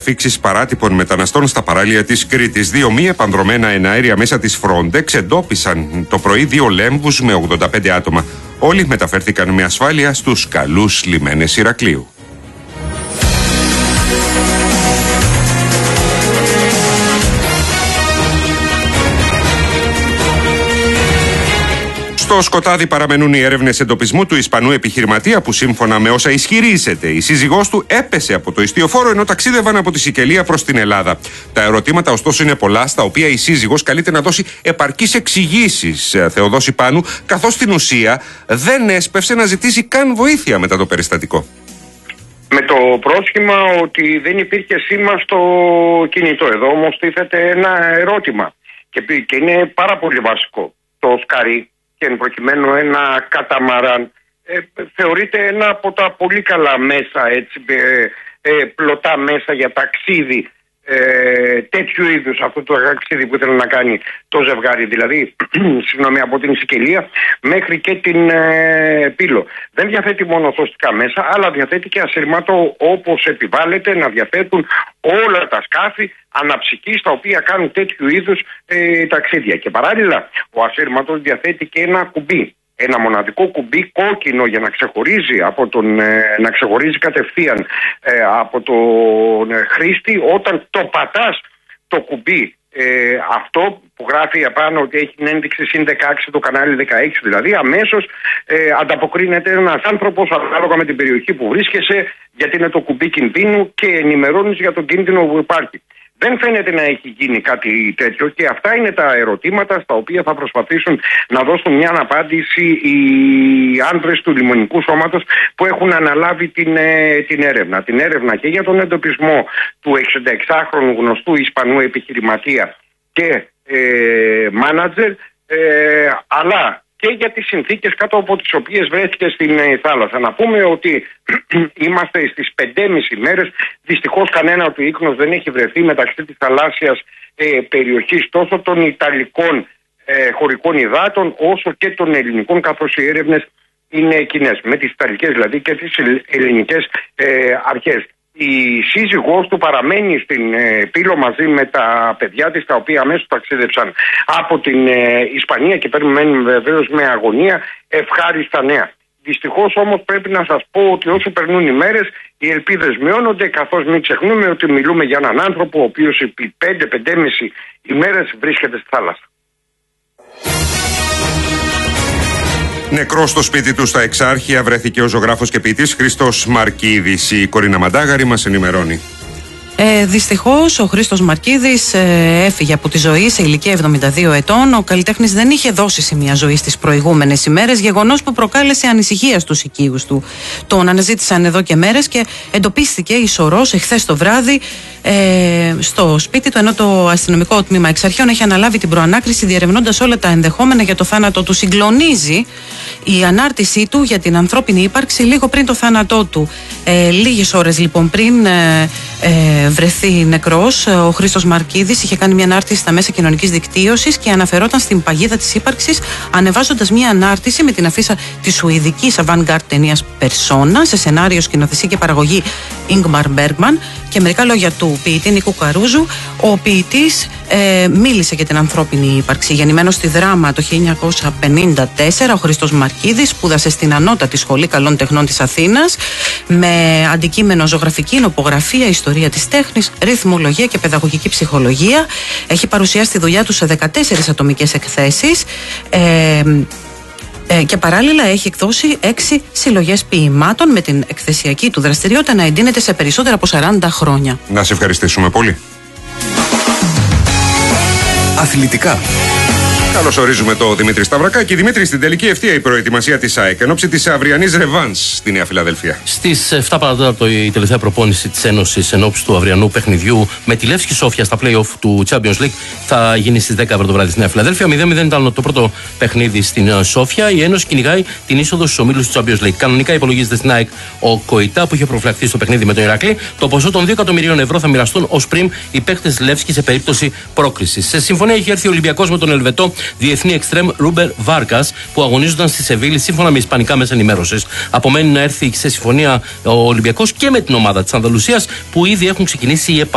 Φίξεις παράτυπων μεταναστών στα παράλια της Κρήτης. 2 μη επανδρομένα εναέρια μέσα της Frontex εντόπισαν το πρωί 2 λέμβους με 85 άτομα. Όλοι μεταφέρθηκαν με ασφάλεια στους καλούς λιμένες Ηρακλείου. Στο σκοτάδι παραμένουν οι έρευνες εντοπισμού του Ισπανού επιχειρηματία που, σύμφωνα με όσα ισχυρίζεται, η σύζυγός του έπεσε από το ιστιοφόρο ενώ ταξίδευαν από τη Σικελία προς την Ελλάδα. Τα ερωτήματα, ωστόσο, είναι πολλά, στα οποία η σύζυγος καλείται να δώσει επαρκείς εξηγήσεις, Θεοδόση Πάνου, καθώς στην ουσία δεν έσπευσε να ζητήσει καν βοήθεια μετά το περιστατικό. Με το πρόσχημα ότι δεν υπήρχε σήμα στο κινητό. Εδώ όμως τίθεται ένα ερώτημα και είναι πάρα πολύ βασικό. Το σκαρί, και εν προκειμένου ένα καταμαράν, θεωρείται ένα από τα πολύ καλά μέσα, έτσι, πλωτά μέσα για ταξίδι, τέτοιου είδους, αυτό το ταξίδι που ήθελε να κάνει το ζευγάρι, δηλαδή από την Σικελία μέχρι και την Πύλο. Δεν διαθέτει μόνο σωστικά μέσα, αλλά διαθέτει και ασύρματο, όπως επιβάλλεται να διαθέτουν όλα τα σκάφη αναψυκής τα οποία κάνουν τέτοιου είδους ταξίδια. Και παράλληλα ο ασύρματος διαθέτει και ένα κουμπί, ένα μοναδικό κουμπί κόκκινο, για να ξεχωρίζει, να ξεχωρίζει κατευθείαν από τον χρήστη όταν το πατάς το κουμπί αυτό που γράφει απάνω ότι έχει την ένδειξη συν 16, το κανάλι 16 δηλαδή, αμέσως ανταποκρίνεται ένας άνθρωπος ανάλογα με την περιοχή που βρίσκεσαι, γιατί είναι το κουμπί κινδύνου, και ενημερώνεις για τον κίνδυνο που υπάρχει. Δεν φαίνεται να έχει γίνει κάτι τέτοιο και αυτά είναι τα ερωτήματα στα οποία θα προσπαθήσουν να δώσουν μια απάντηση οι άνδρες του Λιμονικού Σώματος που έχουν αναλάβει την έρευνα. Την έρευνα και για τον εντοπισμό του 66χρονου γνωστού Ισπανού επιχειρηματία και μάνατζερ, αλλά και για τις συνθήκες κάτω από τις οποίες βρέθηκε στην θάλασσα. Να πούμε ότι είμαστε στις 5,5 μέρες. Δυστυχώς κανένα του ίχνος δεν έχει βρεθεί μεταξύ της θαλάσσιας περιοχής τόσο των Ιταλικών χωρικών υδάτων όσο και των ελληνικών, καθώς οι έρευνες είναι κοινές με τις Ιταλικές δηλαδή και τις ελληνικές αρχές. Η σύζυγός του παραμένει στην Πύλο μαζί με τα παιδιά της, τα οποία αμέσως ταξίδεψαν από την Ισπανία και περιμένουν βεβαίως με αγωνία ευχάριστα νέα. Δυστυχώς όμως πρέπει να σας πω ότι όσο περνούν οι μέρες οι ελπίδες μειώνονται, καθώς μην ξεχνούμε ότι μιλούμε για έναν άνθρωπο ο οποίος επί 5-5,5 ημέρες βρίσκεται στη θάλασσα. Νεκρός στο σπίτι του στα Εξάρχεια βρέθηκε ο ζωγράφος και ποιητής Χρήστος Μαρκίδης. Η Κορίνα Μαντάγαρη μας ενημερώνει. Δυστυχώς ο Χρήστος Μαρκίδης έφυγε από τη ζωή σε ηλικία 72 ετών. Ο καλλιτέχνης δεν είχε δώσει σημεία ζωής στις προηγούμενες ημέρες, γεγονός που προκάλεσε ανησυχία στους οικείους του. Τον αναζήτησαν εδώ και μέρες και εντοπίστηκε ισορρός εχθές το βράδυ στο σπίτι του, ενώ το αστυνομικό τμήμα Εξαρχείων έχει αναλάβει την προανάκριση διερευνώντας όλα τα ενδεχόμενα για το θάνατο του. Συγκλονίζει η ανάρτησή του για την ανθρώπινη ύπαρξη λίγο πριν το θάνατό του. Λίγες ώρες λοιπόν πριν βρεθεί νεκρός, ο Χρήστος Μαρκίδης είχε κάνει μια ανάρτηση στα μέσα κοινωνικής δικτύωσης και αναφερόταν στην παγίδα της ύπαρξης, ανεβάζοντας μια ανάρτηση με την αφίσα της σουηδικής avant-garde ταινίας Persona σε σενάριο, σκηνοθεσία και παραγωγή Ingmar Bergman και μερικά λόγια του ποιητή Νίκου Καρούζου. Ο ποιητής μίλησε για την ανθρώπινη ύπαρξη. Γεννημένος στη Δράμα το 1954, ο Χρήστος Μαρκίδης σπούδασε στην Ανώτατη Σχολή Καλών Τεχνών της Αθήνας με αντικείμενο ζωγραφική, νοπογραφία, ιστορία της τέχνης, ρυθμολογία και παιδαγωγική ψυχολογία. Έχει παρουσιάσει τη δουλειά του σε 14 ατομικές εκθέσεις και παράλληλα έχει εκδώσει 6 συλλογές ποιημάτων, με την εκθεσιακή του δραστηριότητα να εντείνεται σε περισσότερα από 40 χρόνια. Να σε ευχαριστήσουμε πολύ. Αθλητικά. Καλώς ορίζουμε το Δημήτρη Σταυρακάκη. Δημήτρη, στην τελική ευθεία η προετοιμασία της ΑΕΚ εν ώψη της αυριανής ρεβάνς στη Νέα Φιλαδέλφεια. Στις 7 παρατέταρτο η τελευταία προπόνηση της Ένωσης εν ώψη του αυριανού παιχνιδιού με τη Λεύσκη Σόφια στα play-off του Champions League θα γίνει στις 10 το βράδυ στη Νέα Φιλαδέλφεια. 0-0 ήταν το πρώτο παιχνίδι στην Σόφια. Η Ένωση κυνηγάει την είσοδο στους ομίλους του Champions League. Κανονικά υπολογίζεται στην ΑΕΚ ο Κοϊτά που είχε προφυλαχθεί στο παιχνίδι με τον Ηρακλή. Το ποσό των 2 εκατομμυρίων ευρώ θα μοιραστούν ως πριμ οι παίκτες Λεύσκη σε περίπτωση πρόκρισης. Σε συμφωνία έχει έρθει ο Ολυμπιακός με τον Ελβετό διεθνή εξτρέμ Ρούμπερ Βάρκας που αγωνίζονταν στη Σεβίλη σύμφωνα με ισπανικά μέσα ενημέρωσης. Απομένει να έρθει σε συμφωνία ο Ολυμπιακός και με την ομάδα της Ανδαλουσίας που ήδη έχουν ξεκινήσει οι